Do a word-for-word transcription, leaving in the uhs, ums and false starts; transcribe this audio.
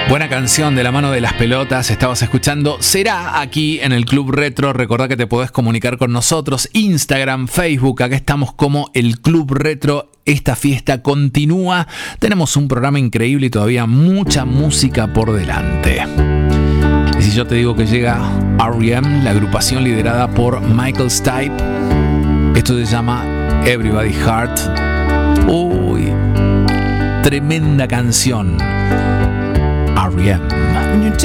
Buena canción de la mano de las pelotas. Estabas escuchando Será aquí en el Club Retro. Recordá que te podés comunicar con nosotros. Instagram, Facebook. Acá estamos como el Club Retro. Esta fiesta continúa. Tenemos un programa increíble y todavía mucha música por delante. Y si yo te digo que llega R E M, la agrupación liderada por Michael Stipe, esto se llama Everybody Heart. Uy, tremenda canción. R E M.